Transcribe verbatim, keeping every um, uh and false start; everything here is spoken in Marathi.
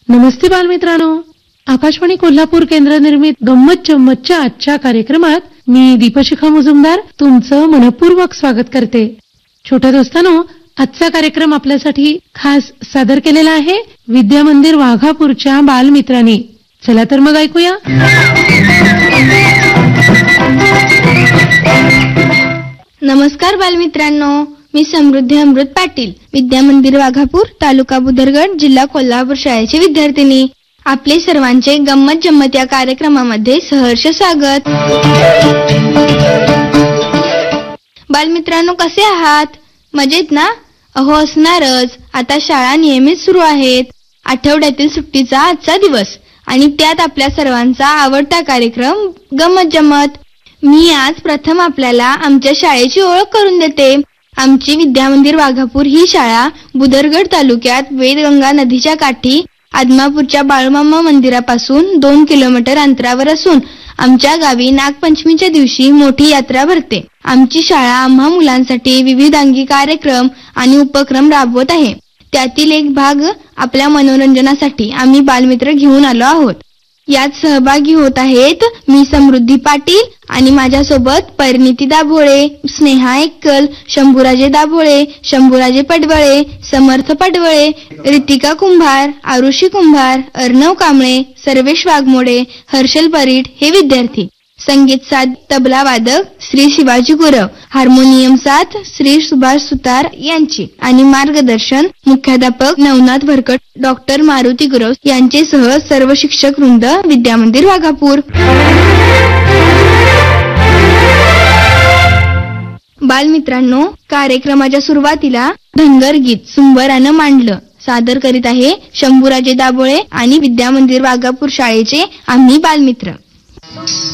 नमस्ते बालमित्रांनो, आकाशवाणी कोल्हापूर केंद्र निर्मित गंमत जम्मतच्या आजच्या कार्यक्रमात मी दीपशिखा मुजुमदार तुमचं मनपूर्वक स्वागत करते. छोट्या दोस्तांनो, आजचा कार्यक्रम आपल्यासाठी खास सादर केलेला आहे विद्यामंदिर वाघापूरच्या बालमित्रांनी. चला तर मग ऐकूया. नमस्कार बालमित्रांनो, मी समृद्धी अमृत पाटील, विद्यामंदिर वाघापूर, तालुका बुदरगड, जिल्हा कोल्हापूर शाळेची विद्यार्थिनी. आपले सर्वांचे गंमत जम्मत या कार्यक्रमामध्ये सहर्ष स्वागत. बालमित्रांनो, कसे आहात? मजेत ना? अहो असणारच. आता शाळा नियमित सुरू आहेत. आठवड्यातील सुट्टीचा आजचा दिवस आणि त्यात आपल्या सर्वांचा आवडता कार्यक्रम गंमत जम्मत. मी आज प्रथम आपल्याला आमच्या शाळेची ओळख करून देते. आमची विद्यामंदिर वाघापूर ही शाळा बुदरगड तालुक्यात वेदगंगा नदीच्या काठी आदमापूरच्या बाळूमामा मंदिरापासून दोन किलोमीटर अंतरावर असून आमच्या गावी नागपंचमीच्या दिवशी मोठी यात्रा भरते. आमची शाळा आम्हा मुलांसाठी विविधांगी कार्यक्रम आणि उपक्रम राबवत आहे. त्यातील एक भाग आपल्या मनोरंजनासाठी आम्ही बालमित्र घेऊन आलो आहोत. यात सहभागी होत आहेत मी समृद्धी पाटील आणि माझ्यासोबत परिणिती दाभोळे, स्नेहा एक्कल, शंभूराजे दाभोळे, शंभूराजे पडवळे, समर्थ पडवळे, रितिका कुंभार, आरुषी कुंभार, अर्णव कांबळे, सर्वेश वाघमोडे, हर्षल परीट हे विद्यार्थी. संगीत साथ तबला वादक श्री शिवाजी गुरव, हार्मोनियम साथ श्री सुभाष सुतार यांची आणि मार्गदर्शन मुख्याध्यापक नवनाथ भरकट, डॉक्टर मारुती गुरव यांचेसह सर्व शिक्षक वृंद, विद्यामंदिर वाघापूर. बालमित्रांनो, कार्यक्रमाच्या सुरुवातीला धनगर गीत सुंबरानं मांडलं सादर करीत आहे शंभूराजे दाभोळे आणि विद्यामंदिर वाघापूर शाळेचे आम्ही बालमित्र.